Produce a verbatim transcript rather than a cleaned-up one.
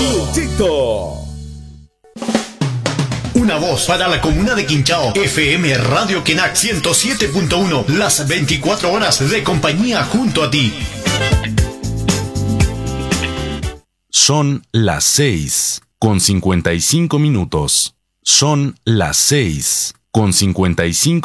Luchito. Una voz para la comuna de Quinchao. F M Radio Kenac ciento siete punto uno. Las veinticuatro horas de compañía junto a ti. Son las seis con cincuenta y cinco minutos. Son las seis con cincuenta y cinco